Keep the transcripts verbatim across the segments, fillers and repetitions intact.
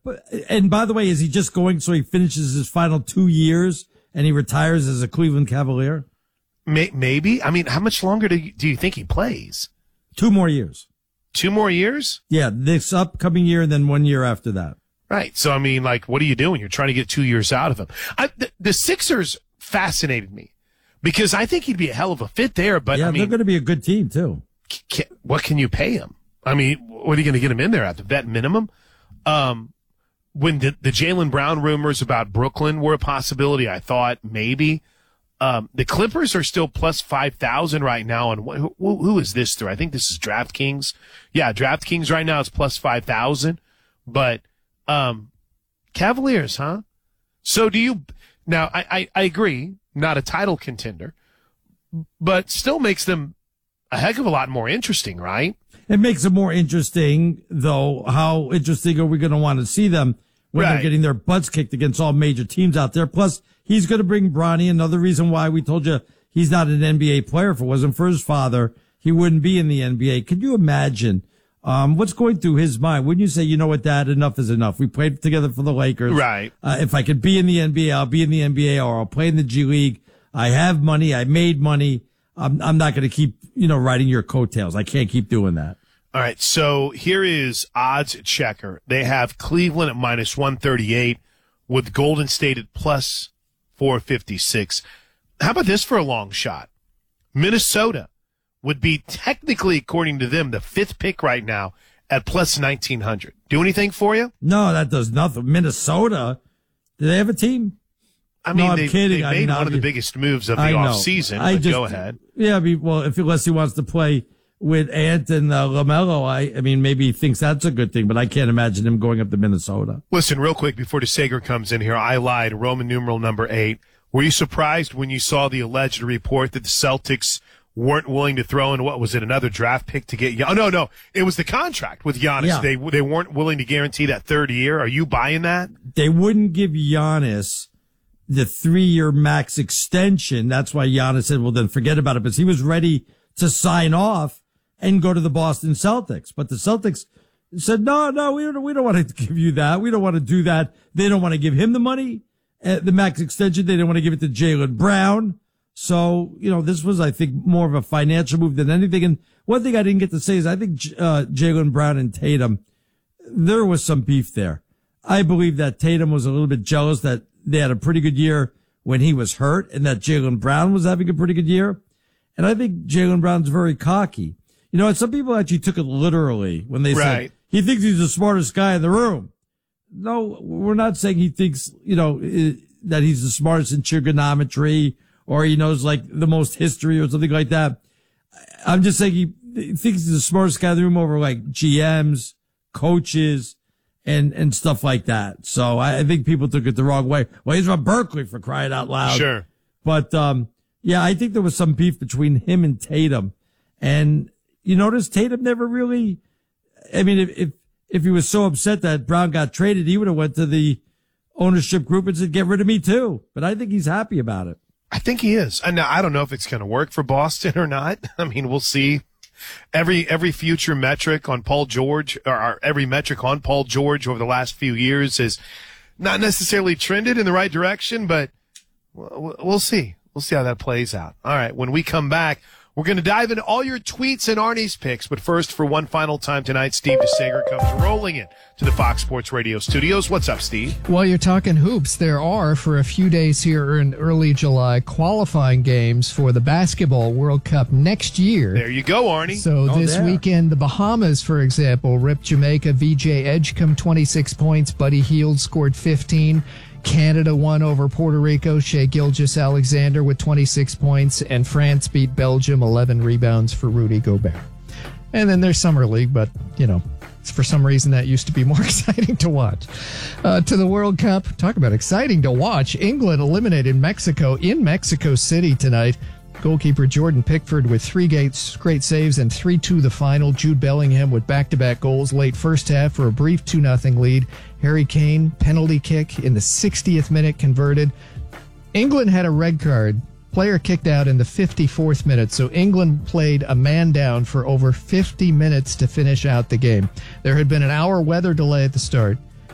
But, and by the way, is he just going so he finishes his final two years and he retires as a Cleveland Cavalier? May, maybe. I mean, how much longer do you, do you think he plays? Two more years. Two more years? Yeah, this upcoming year and then one year after that. Right. So, I mean, like, what are you doing? You're trying to get two years out of him. I, the, the Sixers fascinated me because I think he'd be a hell of a fit there. But yeah, I mean, they're going to be a good team, too. Can, what can you pay him? I mean, what are you going to get him in there at the vet minimum? Um, when the, the Jaylen Brown rumors about Brooklyn were a possibility, I thought maybe. Um, the Clippers are still plus five thousand right now. And wh- who, who is this through? I think this is DraftKings. Yeah, DraftKings right now is plus five thousand. But um, Cavaliers, huh? So do you – now, I, I, I agree, not a title contender, but still makes them a heck of a lot more interesting, right? It makes it more interesting, though. How interesting are we going to want to see them when right. they're getting their butts kicked against all major teams out there? Plus, he's going to bring Bronny. Another reason why we told you he's not an N B A player. If it wasn't for his father, he wouldn't be in the N B A. Could you imagine um, what's going through his mind? Wouldn't you say, you know what, Dad, enough is enough. We played together for the Lakers. Right. Uh, if I could be in the N B A, I'll be in the N B A, or I'll play in the G League. I have money. I made money. I'm, I'm not going to keep, you know, riding your coattails. I can't keep doing that. All right, so here is odds checker. They have Cleveland at minus one thirty-eight with Golden State at plus four fifty-six. How about this for a long shot? Minnesota would be technically, according to them, the fifth pick right now at plus nineteen hundred. Do anything for you? No, that does nothing. Minnesota, do they have a team? I mean, no, I'm they, kidding. they made I mean, one of the biggest moves of the offseason. I just, go ahead. Yeah, I mean, well, if unless he wants to play with Ant and uh, LaMelo, I, I mean, maybe he thinks that's a good thing, but I can't imagine him going up to Minnesota. Listen, real quick before DeSager comes in here, I lied. Roman numeral number eight. Were you surprised when you saw the alleged report that the Celtics weren't willing to throw in, what was it, another draft pick to get? Oh, no, no. It was the contract with Giannis. Yeah. They they weren't willing to guarantee that third year. Are you buying that? They wouldn't give Giannis the three-year max extension. That's why Giannis said, well, then forget about it, because he was ready to sign off and go to the Boston Celtics. But the Celtics said, no, no, we don't, we don't want to give you that. We don't want to do that. They don't want to give him the money, uh, the max extension. They didn't want to give it to Jaylen Brown. So, you know, this was, I think, more of a financial move than anything. And one thing I didn't get to say is I think uh, Jaylen Brown and Tatum, there was some beef there. I believe that Tatum was a little bit jealous that they had a pretty good year when he was hurt and that Jaylen Brown was having a pretty good year. And I think Jaylen Brown's very cocky. You know, and some people actually took it literally when they right. said he thinks he's the smartest guy in the room. No, we're not saying he thinks, you know, that he's the smartest in trigonometry or he knows like the most history or something like that. I'm just saying he, he thinks he's the smartest guy in the room over like G Ms, coaches, and, and stuff like that. So I, I think people took it the wrong way. Well, he's from Berkeley, for crying out loud. Sure. But, um, yeah, I think there was some beef between him and Tatum. And you notice Tatum never really, I mean, if, if, if he was so upset that Brown got traded, he would have went to the ownership group and said, get rid of me too. But I think he's happy about it. I think he is. And now I don't know if it's going to work for Boston or not. I mean, we'll see. Every every future metric on Paul George, or, or every metric on Paul George over the last few years has not necessarily trended in the right direction, but we'll, we'll see. We'll see how that plays out. All right, when we come back, we're going to dive into all your tweets and Arnie's picks. But first, for one final time tonight, Steve DeSager comes rolling in to the Fox Sports Radio studios. What's up, Steve? While you're talking hoops, there are, for a few days here in early July, qualifying games for the Basketball World Cup next year. There you go, Arnie. So oh, this there. weekend, the Bahamas, for example, ripped Jamaica. V J Edgecombe, twenty-six points. Buddy Hield scored fifteen. Canada won over Puerto Rico. Shea Gilgeous-Alexander with twenty-six points. And France beat Belgium, eleven rebounds for Rudy Gobert. And then there's Summer League, but, you know, for some reason that used to be more exciting to watch. Uh, to the World Cup, talk about exciting to watch. England eliminated Mexico in Mexico City tonight. Goalkeeper Jordan Pickford with three great saves and three two the final. Jude Bellingham with back-to-back goals late first half for a brief two nothing lead. Harry Kane, penalty kick in the sixtieth minute converted. England had a red card. Player kicked out in the fifty-fourth minute, so England played a man down for over fifty minutes to finish out the game. There had been an hour weather delay at the start.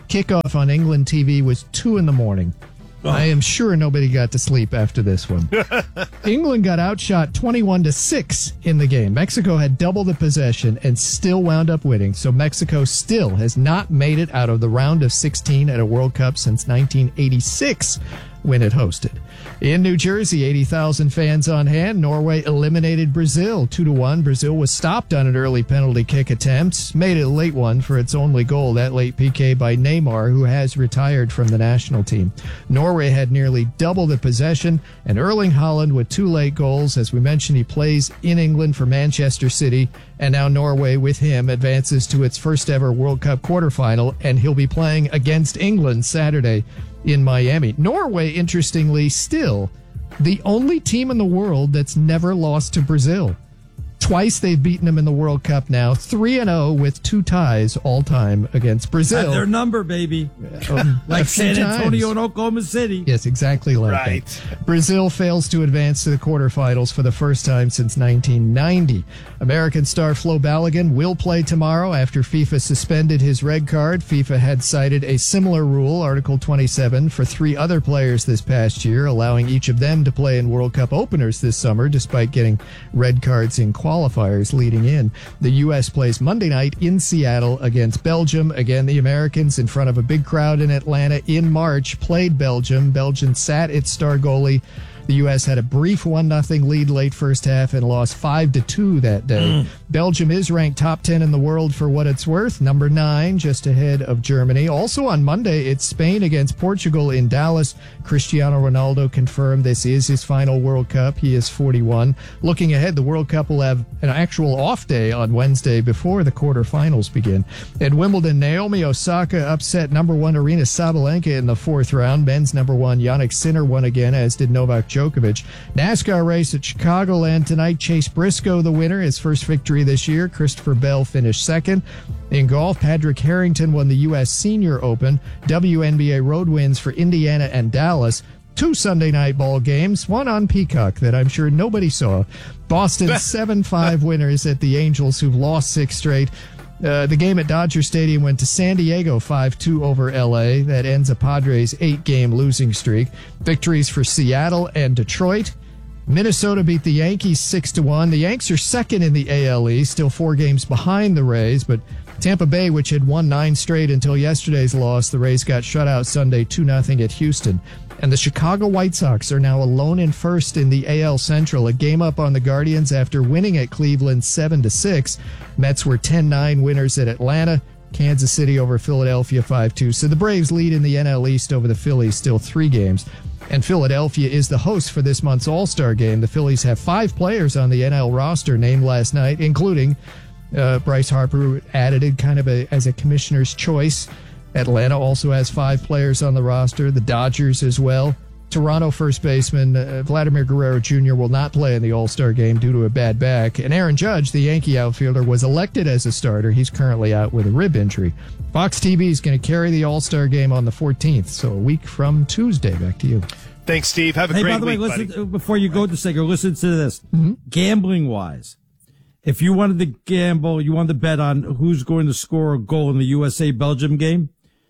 Kickoff on England T V was two in the morning. Oh. I am sure nobody got to sleep after this one. England got outshot twenty-one to six in the game. Mexico had double the possession and still wound up winning. So Mexico still has not made it out of the round of sixteen at a World Cup since nineteen eighty-six when it hosted. In New Jersey, eighty thousand fans on hand. Norway eliminated Brazil two to one. Brazil was stopped on an early penalty kick attempt, made it a late one for its only goal, that late P K by Neymar, who has retired from the national team. Norway had nearly double the possession, and Erling Haaland with two late goals. As we mentioned, he plays in England for Manchester City, and now Norway with him advances to its first ever World Cup quarterfinal, and he'll be playing against England Saturday in Miami. Norway, interestingly, still the only team in the world that's never lost to Brazil. Twice they've beaten them in the World Cup now. three and oh with two ties all time against Brazil. Have their number, baby. Um, like San Antonio and Oklahoma City. Yes, exactly like right. that. Brazil fails to advance to the quarterfinals for the first time since nineteen ninety. American star Flo Balogun will play tomorrow after FIFA suspended his red card. FIFA had cited a similar rule, Article twenty-seven, for three other players this past year, allowing each of them to play in World Cup openers this summer, despite getting red cards in qualifiers. Qualifiers leading in. The U S plays Monday night in Seattle against Belgium. Again, the Americans, in front of a big crowd in Atlanta in March, played Belgium. Belgium sat its star goalie. The U S had a brief one nothing lead late first half and lost five to two that day. Mm. Belgium is ranked top ten in the world for what it's worth, number nine, just ahead of Germany. Also on Monday, it's Spain against Portugal in Dallas. Cristiano Ronaldo confirmed this is his final World Cup. He is forty-one. Looking ahead, the World Cup will have an actual off day on Wednesday before the quarterfinals begin. At Wimbledon, Naomi Osaka upset number one Aryna Sabalenka in the fourth round. Men's number one Jannik Sinner won again, as did Novak Djokovic. NASCAR race at Chicagoland tonight. Chase Briscoe, the winner, his first victory this year. Christopher Bell finished second. In golf, Patrick Harrington won the U S Senior Open. W N B A road wins for Indiana and Dallas. Two Sunday night ball games, one on Peacock that I'm sure nobody saw. Boston seven five winners at the Angels, who've lost six straight. Uh, the game at Dodger Stadium went to San Diego five two over L A. That ends a Padres eight-game losing streak. Victories for Seattle and Detroit. Minnesota beat the Yankees six to one. The Yanks are second in the A L East, still four games behind the Rays, but Tampa Bay, which had won nine straight until yesterday's loss, the Rays got shut out Sunday two nothing at Houston. And the Chicago White Sox are now alone in first in the A L Central, a game up on the Guardians after winning at Cleveland seven to six. Mets were ten nine winners at Atlanta. Kansas City over Philadelphia five two. So the Braves lead in the N L East over the Phillies, still three games. And Philadelphia is the host for this month's All-Star game. The Phillies have five players on the N L roster named last night, including uh, Bryce Harper, who added kind of a, as a commissioner's choice. Atlanta also has five players on the roster, the Dodgers as well. Toronto first baseman uh, Vladimir Guerrero Junior will not play in the All-Star game due to a bad back. And Aaron Judge, the Yankee outfielder, was elected as a starter. He's currently out with a rib injury. Fox T V is going to carry the All-Star game on the fourteenth, so a week from Tuesday. Back to you. Thanks, Steve. Have a hey, great by the week, way, listen, buddy. Before you go to Seger, listen to this. Mm-hmm. Gambling-wise, if you wanted to gamble, you wanted to bet on who's going to score a goal in the U S A-Belgium game,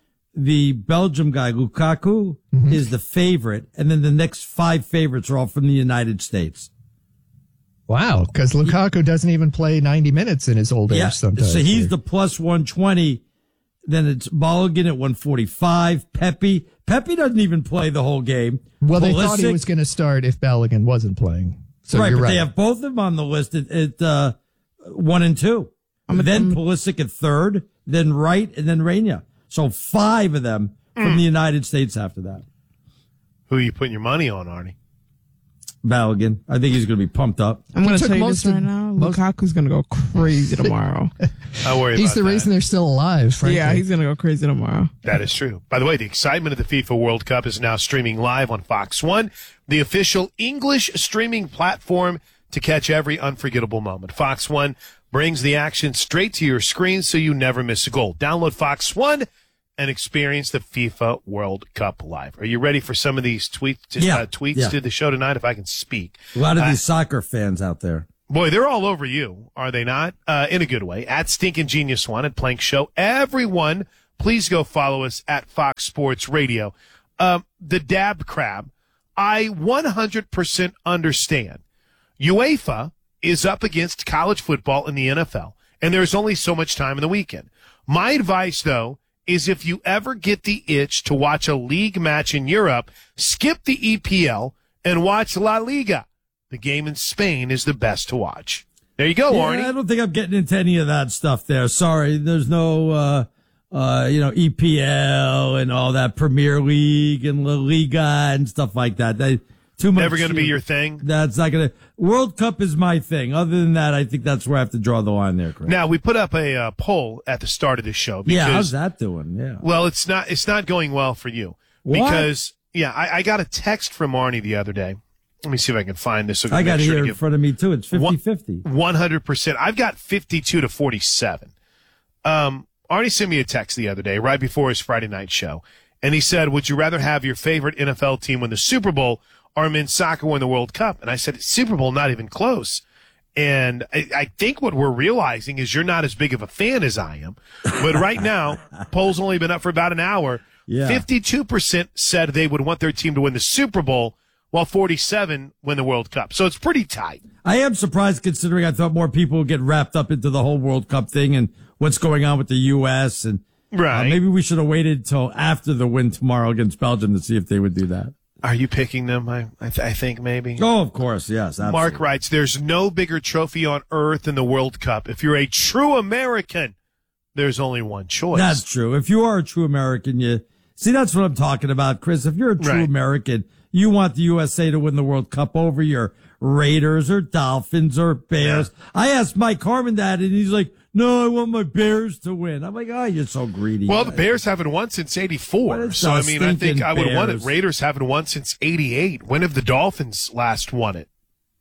the Belgium guy, Lukaku, mm-hmm. is the favorite, and then the next five favorites are all from the United States. Wow, because Lukaku doesn't even play ninety minutes in his old age yeah, sometimes. So he's the plus one twenty. Then it's Balogun at one forty-five. Pepe. Pepe doesn't even play the whole game. Well, Pulisic, they thought he was going to start if Balogun wasn't playing. So right, you're but right. they have both of them on the list at, at uh, one and two. Um, then Pulisic at third, then Wright, and then Reina. So five of them from mm. the United States after that. Who are you putting your money on, Arnie? Balogun. I think he's going to be pumped up. I'm going to tell you this right now. Most... Lukaku's going to go crazy tomorrow. I worry He's about the that. reason they're still alive, frankly. Yeah, he's going to go crazy tomorrow. That is true. By the way, the excitement of the FIFA World Cup is now streaming live on Fox one, the official English streaming platform to catch every unforgettable moment. Fox one brings the action straight to your screen so you never miss a goal. Download Fox one and experience the FIFA World Cup live. Are you ready for some of these tweets, yeah, uh, tweets yeah. to the show tonight, if I can speak? A lot of uh, these soccer fans out there. Boy, they're all over you, are they not? Uh, in a good way. At Stinkin' Genius One at Plank Show. Everyone please go follow us at Fox Sports Radio. Um, the dab crab, I one hundred percent understand. UEFA is up against college football in the N F L, and there's only so much time in the weekend. My advice, though, is if you ever get the itch to watch a league match in Europe, skip the E P L and watch La Liga. The game in Spain is the best to watch. There you go, yeah, Arnie. I don't think I'm getting into any of that stuff there. Sorry, there's no, uh, uh, you know, E P L and all that Premier League and La Liga and stuff like that. They, too much. Never going to be your thing? That's not going to. World Cup is my thing. Other than that, I think that's where I have to draw the line there, Chris. Now, we put up a uh, poll at the start of this show. Because, yeah, how's that doing? Yeah. Well, it's not, it's not going well for you. What? Because, yeah, I, I got a text from Arnie the other day. Let me see if I can find this. So I got it sure here in front of me, too. It's fifty-fifty. one hundred percent. I've got fifty-two to forty-seven. Um, Arnie sent me a text the other day, right before his Friday night show. And he said, would you rather have your favorite N F L team win the Super Bowl or men's soccer win the World Cup? And I said, Super Bowl, not even close. And I, I think what we're realizing is you're not as big of a fan as I am. But right now, poll's only been up for about an hour. Yeah. fifty-two percent said they would want their team to win the Super Bowl, while forty-seven win the World Cup. So it's pretty tight. I am surprised considering I thought more people would get wrapped up into the whole World Cup thing and what's going on with the U S And right. uh, maybe we should have waited until after the win tomorrow against Belgium to see if they would do that. Are you picking them? I, I, th- I think maybe. Oh, of course. Yes. Absolutely. Mark writes, there's no bigger trophy on earth than the World Cup. If you're a true American, there's only one choice. That's true. If you are a true American, you see, that's what I'm talking about, Chris. If you're a true Right. American, you want the U S A to win the World Cup over your Raiders or Dolphins or Bears. Yeah. I asked Mike Harmon that, and he's like, no, I want my Bears to win. I'm like, oh, you're so greedy. Well, the Bears haven't won since eighty-four. Well, it's So, I the mean, I think stinking I would want it. Bears. Raiders haven't won since eighty-eight. When have the Dolphins last won it?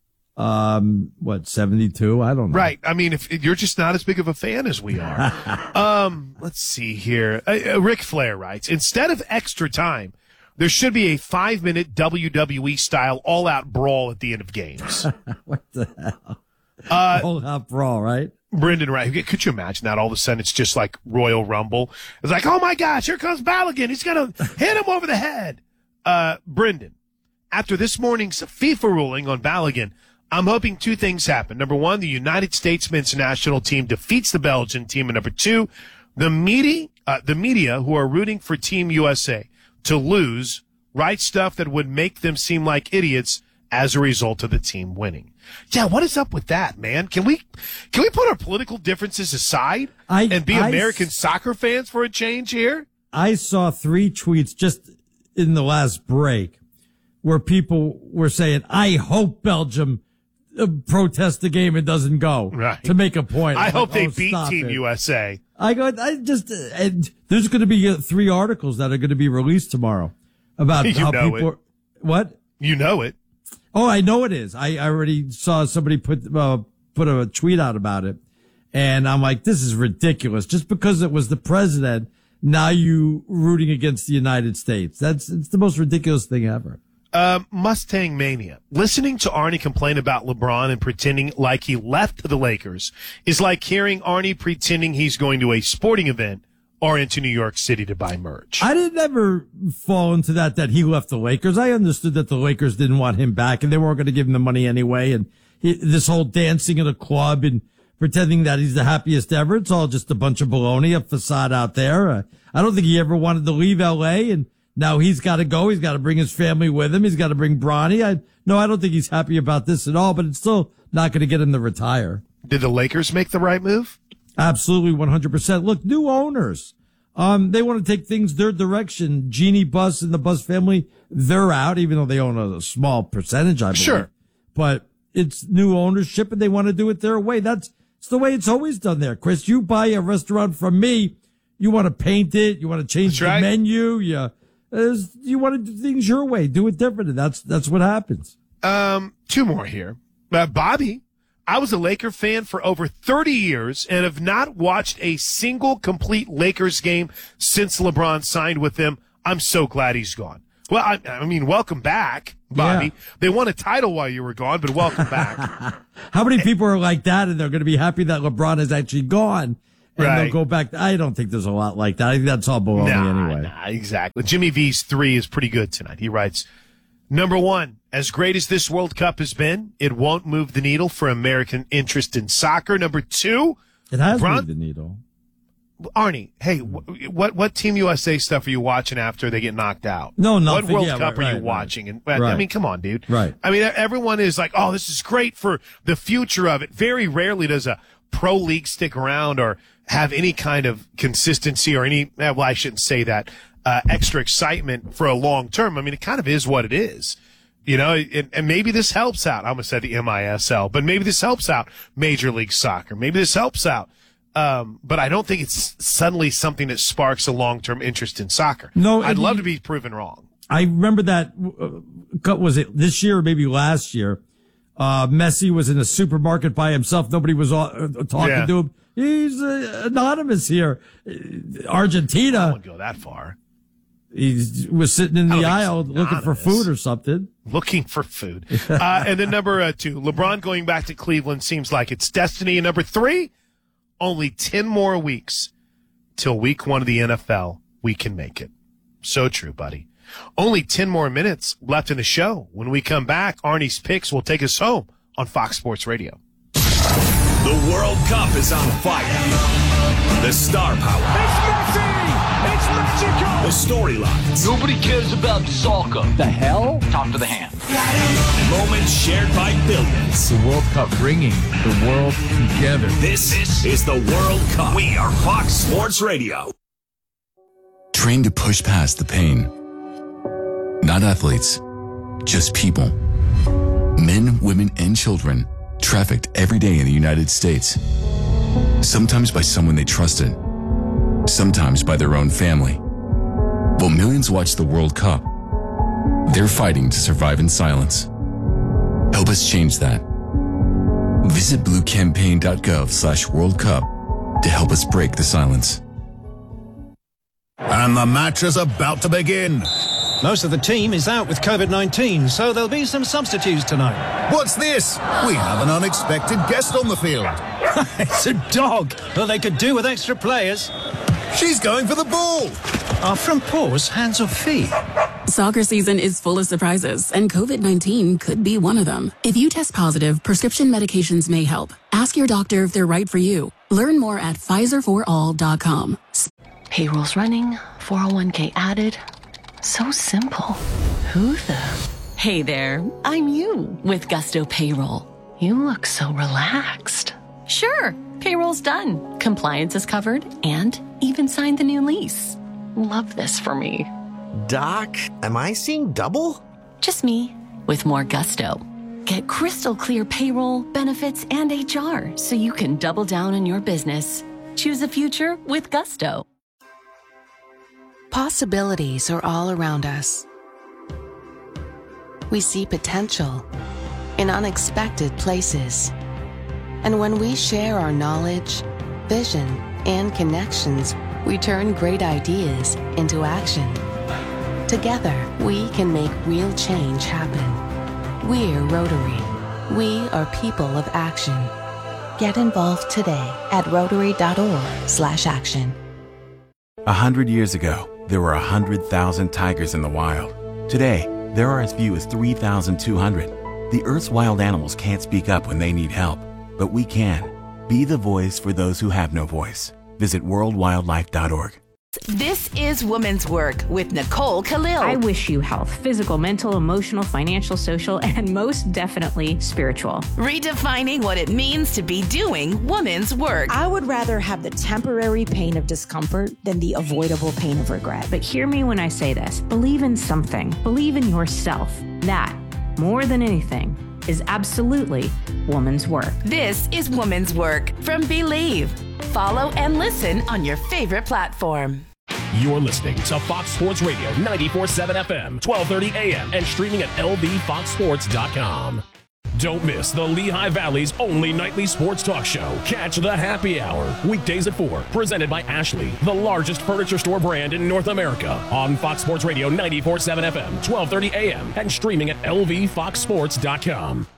Um, what, seventy-two? I don't know. Right. I mean, if you're just not as big of a fan as we are. um, let's see here. Uh, uh, Ric Flair writes, instead of extra time, there should be a five-minute W W E style all-out brawl at the end of games. What the hell? Uh, All out brawl, right? Brendan Wright, could you imagine that? All of a sudden, it's just like Royal Rumble. It's like, oh my gosh, here comes Balogun. He's going to hit him over the head. Uh, Brendan, after this morning's FIFA ruling on Balogun, I'm hoping two things happen. Number one, the United States men's national team defeats the Belgian team. And number two, the media, uh, the media who are rooting for Team U S A to lose write stuff that would make them seem like idiots as a result of the team winning. Yeah, what is up with that, man? Can we can we put our political differences aside I- and be I- American soccer fans for a change here? I saw three tweets just in the last break where people were saying, I hope Belgium uh, protests the game and doesn't go Right. to make a point. I I'm hope like, they oh, beat stop Team it. U S A. I go, I just, uh, and there's going to be uh, three articles that are going to be released tomorrow about You how know people, it. are- what? You know it. Oh, I know it is. I, I already saw somebody put, uh, put a tweet out about it. And I'm like, this is ridiculous. Just because it was the president, now you rooting against the United States. That's, it's the most ridiculous thing ever. Um, Mustang Mania. Listening to Arnie complain about LeBron and pretending like he left the Lakers is like hearing Arnie pretending he's going to a sporting event or into New York City to buy merch. I didn't ever fall into that, that he left the Lakers. I understood that the Lakers didn't want him back and they weren't going to give him the money anyway. And he, this whole dancing in a club and pretending that he's the happiest ever. It's all just a bunch of baloney, a facade out there. Uh, I don't think he ever wanted to leave L A, and now he's got to go. He's got to bring his family with him. He's got to bring Bronny. I, no, I don't think he's happy about this at all, but it's still not going to get him to retire. Did the Lakers make the right move? Absolutely, one hundred percent. Look, new owners. Um, they want to take things their direction. Jeannie Buss and the Buss family, they're out, even though they own a small percentage, I believe. Sure. But it's new ownership and they want to do it their way. That's, it's the way it's always done there. Chris, you buy a restaurant from me, you want to paint it, you want to change That's the right. menu, you, there's- you want to do things your way, do it different. And that's, that's what happens. Um, two more here. Uh, Bobby, I was a Laker fan for over thirty years and have not watched a single complete Lakers game since LeBron signed with them. I'm so glad he's gone. Well, I, I mean, welcome back, Bobby. Yeah. They won a title while you were gone, but welcome back. How many people are like that and they're going to be happy that LeBron is actually gone? and Right. they'll go back. I don't think there's a lot like that. I think that's all baloney Nah, anyway. nah, exactly. Jimmy V's three is pretty good tonight. He writes, number one, as great as this World Cup has been, it won't move the needle for American interest in soccer. Number two, It has Bron- moved the needle. Arnie, hey, wh- what what Team U S A stuff are you watching after they get knocked out? No, nothing. What World Yeah, Cup right, are you right, watching? right. And I Right. mean, come on, dude. Right. I mean, everyone is like, oh, this is great for the future of it. Very rarely does a pro league stick around or have any kind of consistency or any, eh, well, I shouldn't say that, uh, extra excitement for a long term. I mean, it kind of is what it is. You know, and, and maybe this helps out. I'm going to say the M I S L, but maybe this helps out Major League Soccer. Maybe this helps out. Um, but I don't think it's suddenly something that sparks a long-term interest in soccer. No, I'd and love you- to be proven wrong. I remember that, uh, was it this year or maybe last year? Uh, Messi was in a supermarket by himself. Nobody was uh, talking Yeah. to him. He's uh, anonymous here. Uh, Argentina, I wouldn't go that far. he was sitting in I the don't think aisle he's looking for anonymous. food or something. Looking for food. uh, and then number uh, two, LeBron going back to Cleveland seems like it's destiny. And number three, only ten more weeks till week one of the N F L. We can make it. So true, buddy. Only ten more minutes left in the show. When we come back, Arnie's picks will take us home on Fox Sports Radio. The World Cup is on fire. The star power. It's Messi! It's magical! The storylines. Nobody cares about soccer. The hell? Talk to the hand. Moments shared by billions. The World Cup bringing the world together. This is the World Cup. We are Fox Sports Radio. Trained to push past the pain. Not athletes, just people. Men, women, and children trafficked every day in the United States. Sometimes by someone they trusted. Sometimes by their own family. While millions watch the World Cup, they're fighting to survive in silence. Help us change that. Visit bluecampaign.gov slash World Cup to help us break the silence. And the match is about to begin. Most of the team is out with COVID nineteen, so there'll be some substitutes tonight. What's this? We have an unexpected guest on the field. It's a dog. Well, they could do with extra players. She's going for the ball. Are front paws hands or feet? Soccer season is full of surprises, and COVID nineteen could be one of them. If you test positive, prescription medications may help. Ask your doctor if they're right for you. Learn more at Pfizer for all dot com. Payroll's running, four oh one k added. So simple. Who the? Hey there, I'm you with Gusto Payroll. You look so relaxed. Sure, payroll's done. Compliance is covered and even signed the new lease. Love this for me. Doc, am I seeing double? Just me with more gusto. Get crystal clear payroll, benefits, and H R so you can double down on your business. Choose a future with Gusto. Possibilities are all around us. We see potential in unexpected places. And when we share our knowledge, vision, and connections, we turn great ideas into action. Together, we can make real change happen. We're Rotary. We are people of action. Get involved today at rotary.org slash action. A hundred years ago, there were a hundred thousand tigers in the wild. Today, there are as few as three thousand two hundred. The Earth's wild animals can't speak up when they need help, but we can. Be the voice for those who have no voice. Visit world wildlife dot org. This is Women's Work with Nicole Khalil. I wish you health, physical, mental, emotional, financial, social, and most definitely spiritual. Redefining what it means to be doing women's work. I would rather have the temporary pain of discomfort than the avoidable pain of regret. But hear me when I say this. Believe in something. Believe in yourself. That, more than anything, is absolutely woman's work. This is Woman's Work from Believe. Follow and listen on your favorite platform. You're listening to Fox Sports Radio ninety-four point seven F M, twelve thirty A M, and streaming at L V fox sports dot com. Don't miss the Lehigh Valley's only nightly sports talk show, Catch the Happy Hour, weekdays at four, presented by Ashley, the largest furniture store brand in North America, on Fox Sports Radio ninety-four point seven F M, twelve thirty A M, and streaming at L V fox sports dot com.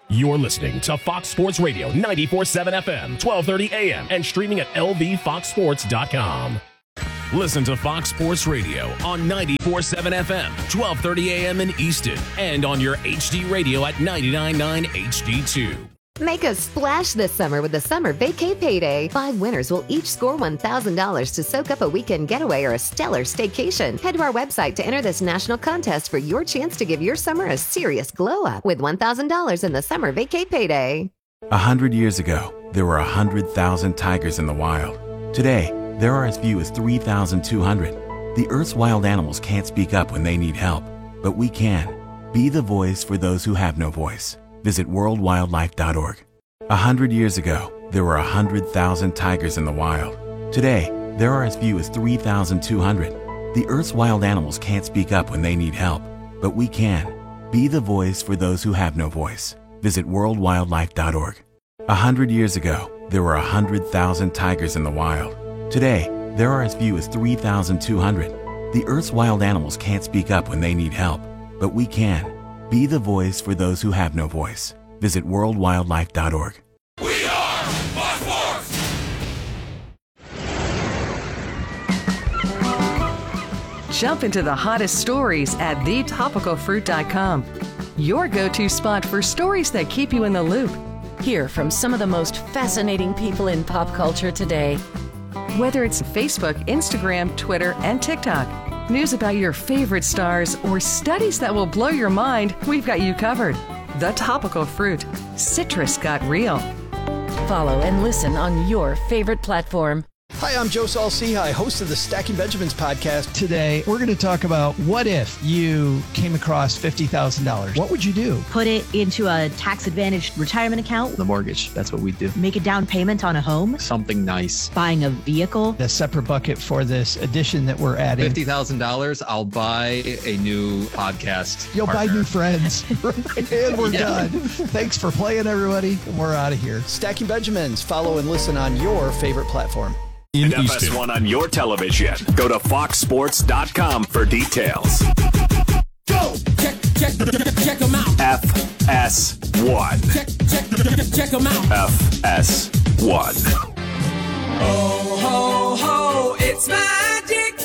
You're listening to Fox Sports Radio ninety-four point seven F M, twelve thirty A M, and streaming at L V fox sports dot com. Listen to Fox Sports Radio on ninety-four point seven F M, twelve thirty A M in Easton, and on your H D radio at ninety-nine point nine H D two. Make a splash this summer with the Summer Vacay Payday. Five winners will each score one thousand dollars to soak up a weekend getaway or a stellar staycation. Head to our website to enter this national contest for your chance to give your summer a serious glow-up with one thousand dollars in the Summer Vacay Payday. A hundred years ago, there were a hundred thousand tigers in the wild. Today, there are as few as three thousand two hundred. The Earth's wild animals can't speak up when they need help, but we can. Be the voice for those who have no voice. Visit world wildlife dot org. A hundred years ago, there were a hundred thousand tigers in the wild. Today, there are as few as three thousand two hundred. The Earth's wild animals can't speak up when they need help, but we can. Be the voice for those who have no voice. Visit world wildlife dot org. A hundred years ago, there were a hundred thousand tigers in the wild. Today, there are as few as three thousand two hundred. The Earth's wild animals can't speak up when they need help, but we can. Be the voice for those who have no voice. Visit world wildlife dot org. We are Fox Sports! Jump into the hottest stories at the topical fruit dot com. Your go-to spot for stories that keep you in the loop. Hear from some of the most fascinating people in pop culture today. Whether it's Facebook, Instagram, Twitter, and TikTok. News about your favorite stars or studies that will blow your mind, we've got you covered. The Topical Fruit. Citrus got real. Follow and listen on your favorite platform. Hi, I'm Joe Saul-Sehy, host of the Stacking Benjamins podcast. Today, we're going to talk about what if you came across fifty thousand dollars. What would you do? Put it into a tax-advantaged retirement account. The mortgage, that's what we do. Make a down payment on a home. Something nice. Buying a vehicle. A separate bucket for this addition that we're adding. fifty thousand dollars, I'll buy a new podcast You'll partner. buy new friends. And we're yeah. done. Thanks for playing, everybody. We're out of here. Stacking Benjamins. Follow and listen on your favorite platform. In F S one on your television. Go to fox sports dot com for details. Go! Check, check, check them out. F S one. Check, check, check them out. F S one. Ho, ho, ho, it's magic.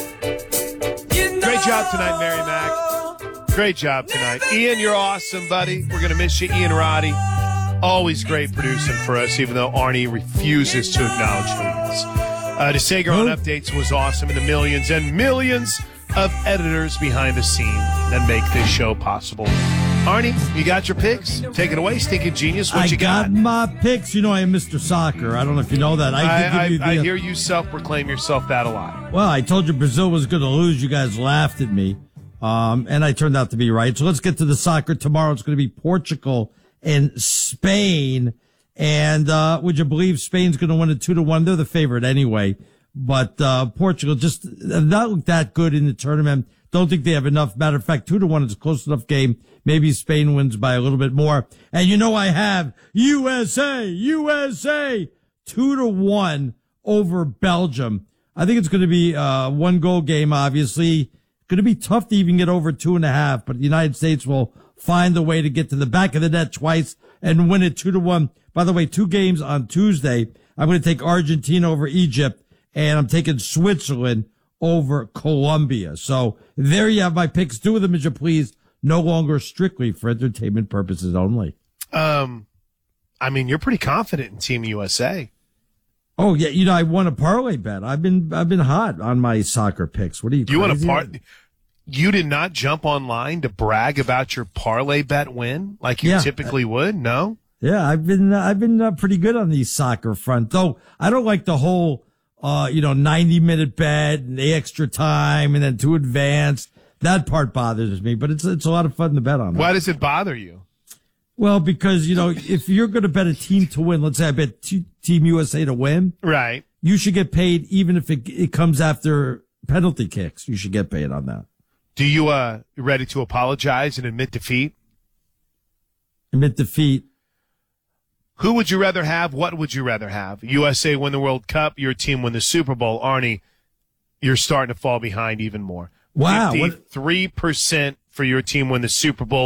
You know. Great job tonight, Mary Mac. Great job tonight. Ian, you're awesome, buddy. We're going to miss you, Ian Roddy. Always great producing for us, even though Arnie refuses to acknowledge who he is. Uh, DeSager on Updates was awesome, and the millions and millions of editors behind the scene that make this show possible. Arnie, you got your picks? Take it away, Stinking Genius. What I you got? got my picks. You know I am Mister Soccer. I don't know if you know that. I, I, could give you I, the, I hear you self-proclaim yourself that a lot. Well, I told you Brazil was going to lose. You guys laughed at me, um, and I turned out to be right. So let's get to the soccer tomorrow. It's going to be Portugal and Spain. And, uh, would you believe Spain's going to win it two to one? They're the favorite anyway. But, uh, Portugal just not looked that good in the tournament. Don't think they have enough. Matter of fact, two to one is a close enough game. Maybe Spain wins by a little bit more. And you know, I have U S A, U S A two to one over Belgium. I think it's going to be a one goal game, obviously. Going to be tough to even get over two and a half, but the United States will find a way to get to the back of the net twice and win it two to one. By the way, two games on Tuesday. I'm going to take Argentina over Egypt, and I'm taking Switzerland over Colombia. So there you have my picks. Do with them as you please. No longer strictly for entertainment purposes only. Um, I mean, you're pretty confident in Team U S A. Oh yeah, you know I won a parlay bet. I've been I've been hot on my soccer picks. What are you? You want a crazy? par? You did not jump online to brag about your parlay bet win like you Yeah. typically would. No. Yeah, I've been, uh, I've been uh, pretty good on the soccer front, though. I don't like the whole, uh, you know, ninety minute bet and the extra time and then too advanced. That part bothers me, but it's, it's a lot of fun to bet on. Why does it bother you? Well, because, you know, if you're going to bet a team to win, let's say I bet t- Team U S A to win. Right. You should get paid even if it, it comes after penalty kicks. You should get paid on that. Do you, uh, ready to apologize and admit defeat? Admit defeat. Who would you rather have? What would you rather have? U S A win the World Cup, your team win the Super Bowl. Arnie, you're starting to fall behind even more. Wow. fifty-three percent for your team win the Super Bowl,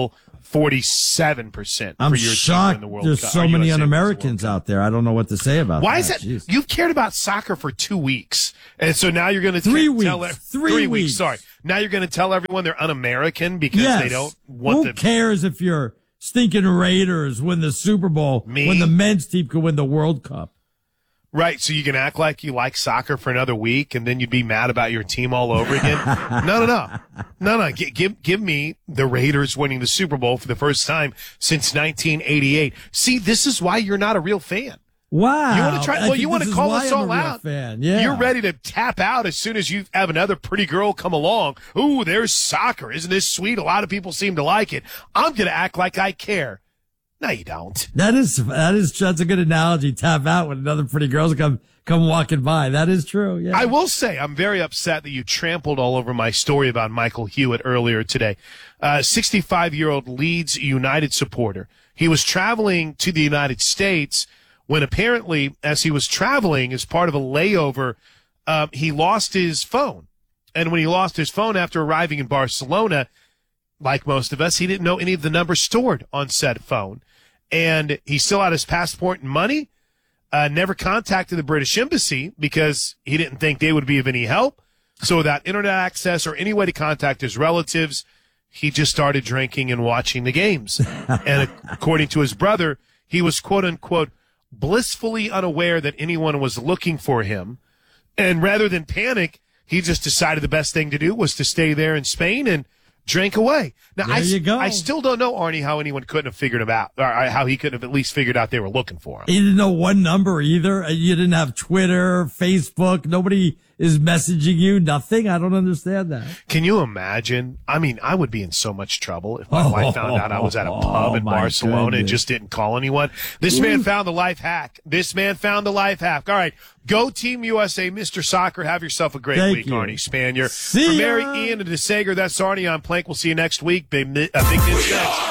forty-seven percent I'm for your shocked team in the World there's Cup. so Or many U S A un-Americans out there. I don't know what to say about Why that. is that? You've cared about soccer for two weeks, and so now you're going to Three tell weeks. e- Three three weeks. weeks. Sorry, now you're going to tell everyone they're un-American because Yes. they don't want Who the. cares if your stinking Raiders win the Super Bowl Me? when the men's team could win the World Cup? Right, so you can act like you like soccer for another week, and then you'd be mad about your team all over again. no, no, no, no, no. G- give give me the Raiders winning the Super Bowl for the first time since nineteen eighty-eight. See, this is why you're not a real fan. Wow. You want to try? I Well, think you want this to is call why us I'm a all real out. fan. Yeah. You're ready to tap out as soon as you have another pretty girl come along. Ooh, there's soccer. Isn't this sweet? A lot of people seem to like it. I'm going to act like I care. No, you don't. That is that is that's a good analogy. Tap out when another pretty girls come come walking by. That is true. Yeah. I will say I'm very upset that you trampled all over my story about Michael Hewitt earlier today. Uh, sixty-five-year-old Leeds United supporter. He was traveling to the United States when apparently, as he was traveling as part of a layover, uh, he lost his phone. And when he lost his phone after arriving in Barcelona, like most of us, he didn't know any of the numbers stored on said phone. And he still had his passport and money. Uh, never contacted the British Embassy because he didn't think they would be of any help. So without internet access or any way to contact his relatives, he just started drinking and watching the games. And according to his brother, he was quote unquote blissfully unaware that anyone was looking for him. And rather than panic, he just decided the best thing to do was to stay there in Spain and drink away. Now, There I, you go. I still don't know, Arnie, how anyone couldn't have figured him out, or how he couldn't have at least figured out they were looking for him. You didn't know one number either. You didn't have Twitter, Facebook. Nobody is messaging you. Nothing. I don't understand that. Can you imagine? I mean, I would be in so much trouble if my wife found out I was at a pub in Oh, my Barcelona and goodness. just didn't call anyone. This man found the life hack. This man found the life hack. All right. Go Team U S A, Mister Soccer. Have yourself a great Thank week, you. Arnie Spanier. See For ya. Mary, Ian, and DeSager, that's Arnie. I'm Plank. We'll see you next week. Big, uh, big news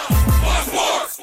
next.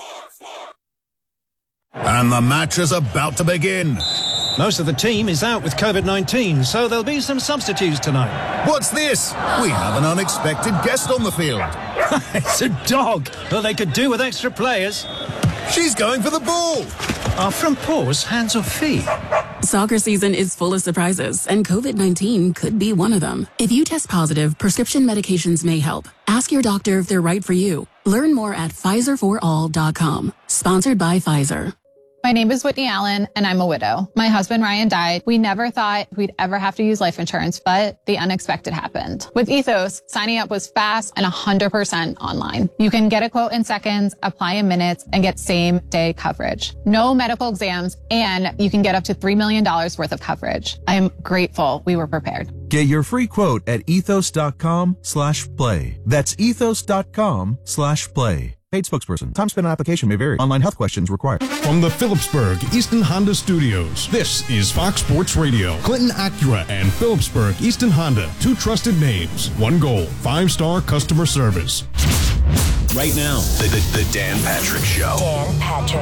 And the match is about to begin. Most of the team is out with COVID nineteen, so there'll be some substitutes tonight. What's this? We have an unexpected guest on the field. It's a dog. Well, they could do with extra players. She's going for the ball. Are front paws hands or feet? Soccer season is full of surprises, and COVID nineteen could be one of them. If you test positive, prescription medications may help. Ask your doctor if they're right for you. Learn more at Pfizer for all dot com. Sponsored by Pfizer. My name is Whitney Allen, and I'm a widow. My husband, Ryan, died. We never thought we'd ever have to use life insurance, but the unexpected happened. With Ethos, signing up was fast and one hundred percent online. You can get a quote in seconds, apply in minutes, and get same-day coverage. No medical exams, and you can get up to three million dollars worth of coverage. I am grateful we were prepared. Get your free quote at ethos.com slash play. That's ethos.com slash play. Paid spokesperson. Time spent on application may vary. Online health questions required. From the Phillipsburg Easton Honda Studios, this is Fox Sports Radio. Clinton Acura and Phillipsburg Easton Honda, two trusted names, one goal, five-star customer service. Right now, the, the, the Dan Patrick Show. Dan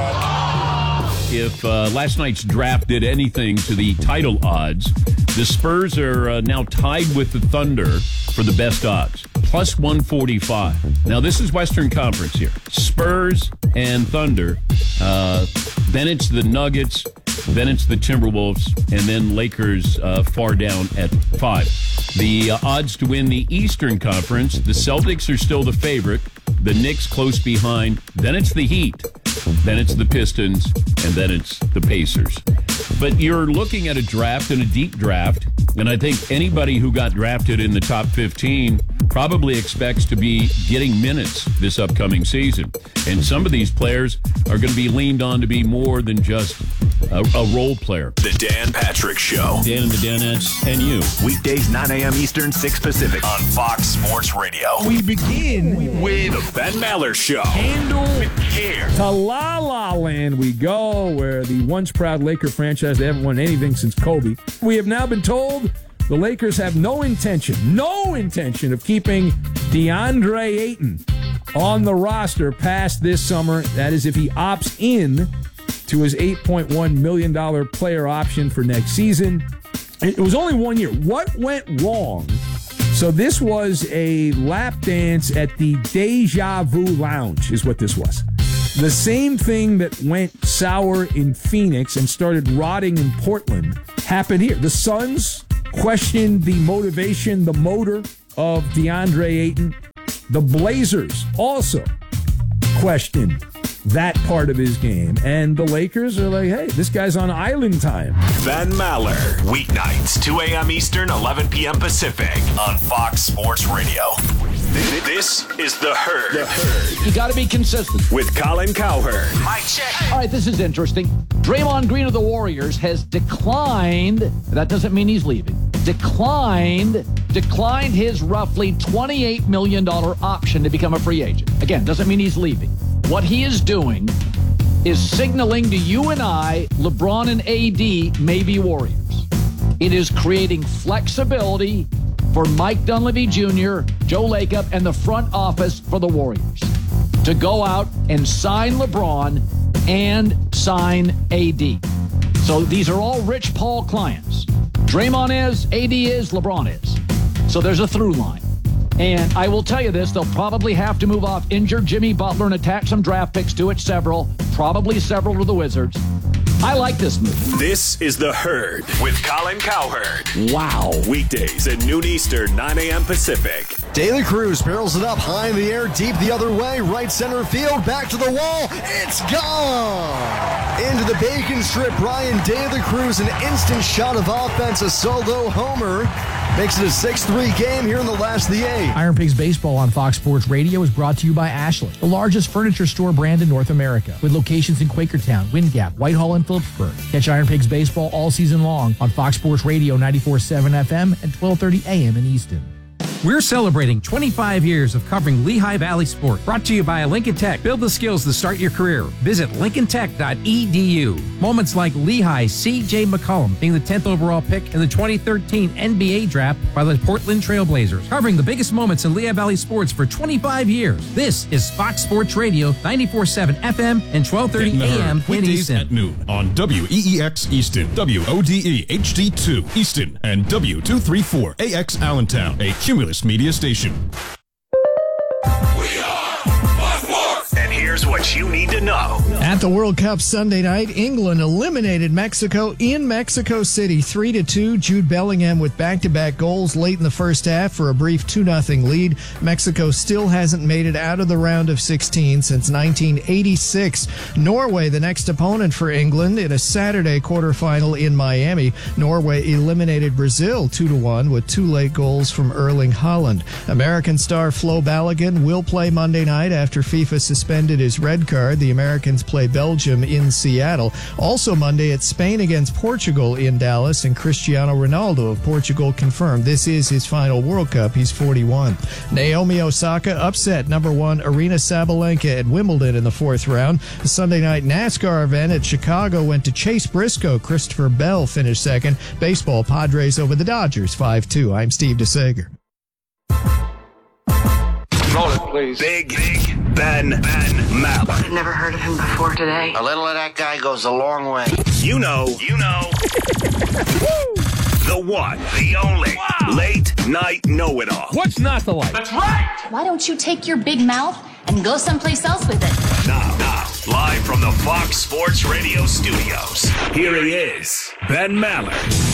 Patrick. If uh, last night's draft did anything to the title odds, the Spurs are uh, now tied with the Thunder for the best odds, plus one forty-five. Now, this is Western Conference here. Spurs and Thunder. Uh, then it's the Nuggets. Then it's the Timberwolves. And then Lakers uh, far down at five. The uh, odds to win the Eastern Conference, the Celtics are still the favorite. The Knicks close behind. Then it's the Heat. Then it's the Pistons. And then it's the Pacers. But you're looking at a draft and a deep draft. And I think anybody who got drafted in the top fifteen probably expects to be getting minutes this upcoming season. And some of these players are going to be leaned on to be more than just a, a role player. The Dan Patrick Show. Dan and the Danettes and you. Weekdays, nine a.m. Eastern, six Pacific on Fox Sports Radio. We begin with the Ben Maller Show. Handle with care. To La La Land we go, where the once proud Laker franchise, they haven't won anything since Kobe. We have now been told the Lakers have no intention, no intention of keeping DeAndre Ayton on the roster past this summer. That is if he opts in to his eight point one million dollars player option for next season. It was only one year. What went wrong So this was a lap dance at the Deja Vu Lounge is what this was. The same thing that went sour in Phoenix and started rotting in Portland happened here. The Suns questioned the motivation, the motor of DeAndre Ayton. The Blazers also questioned that part of his game. And the Lakers are like, hey, this guy's on island time. Ben Maller, weeknights, two a.m. Eastern, eleven p.m. Pacific on Fox Sports Radio. This is The Herd. The Herd. You got to be consistent. With Colin Cowherd. Mic check. All right, this is interesting. Draymond Green of the Warriors has declined, that doesn't mean he's leaving, declined, declined his roughly twenty-eight million dollars option to become a free agent. Again, doesn't mean he's leaving. What he is doing is signaling to you and I, LeBron and A D may be Warriors. It is creating flexibility for Mike Dunleavy Junior, Joe Lacob, and the front office for the Warriors to go out and sign LeBron and sign A D. So these are all Rich Paul clients. Draymond is, A D is, LeBron is. So there's a through line. And I will tell you this, they'll probably have to move off injured Jimmy Butler and attach some draft picks to it, several, probably several to the Wizards. I like this move. This is The Herd with Colin Cowherd. Wow. Weekdays at noon Eastern, nine a.m. Pacific. De La Cruz barrels it up high in the air, deep the other way, right center field, back to the wall. It's gone! Into the bacon strip, Brian De La Cruz, an instant shot of offense, a solo homer. Makes it a six three game here in the last of the eighth. Iron Pigs Baseball on Fox Sports Radio is brought to you by Ashley, the largest furniture store brand in North America, with locations in Quakertown, Wind Gap, Whitehall, and Phillipsburg. Catch Iron Pigs Baseball all season long on Fox Sports Radio ninety-four point seven F M and twelve thirty A M in Easton. We're celebrating twenty-five years of covering Lehigh Valley sport. Brought to you by Lincoln Tech. Build the skills to start your career. Visit lincoln tech dot e d u. Moments like Lehigh's C J McCollum being the tenth overall pick in the twenty thirteen N B A draft by the Portland Trail Blazers. Covering the biggest moments in Lehigh Valley sports for twenty-five years. This is Fox Sports Radio, ninety-four point seven F M and twelve thirty A M in Easton. At noon on W E E X Easton, W O D E H D two Easton, and W two thirty-four A X Allentown, a Cumulus Media station. And here's what you need to know. At the World Cup Sunday night, England eliminated Mexico in Mexico City three to two. Jude Bellingham with back-to-back goals late in the first half for a brief two nothing lead. Mexico still hasn't made it out of the round of sixteen since nineteen eighty-six. Norway, the next opponent for England in a Saturday quarterfinal in Miami. Norway eliminated Brazil two to one with two late goals from Erling Haaland. American star Flo Balogun will play Monday night after FIFA suspended his red card. The Americans play Belgium in Seattle. Also Monday, it's Spain against Portugal in Dallas, and Cristiano Ronaldo of Portugal confirmed this is his final World Cup. He's forty-one. Naomi Osaka upset number one Arina Sabalenka at Wimbledon in the fourth round. The Sunday night NASCAR event at Chicago went to Chase Briscoe. Christopher Bell finished second. Baseball, Padres over the Dodgers five two. I'm Steve DeSager. Roll it, please. Big, big Ben, Ben Maller. I've never heard of him before today. A little of that guy goes a long way. You know, you know. The one, the only, wow. Late night know-it-all. What's not to like? That's right. Why don't you take your big mouth and go someplace else with it? Now, now, live from the Fox Sports Radio studios, here he is, Ben Maller.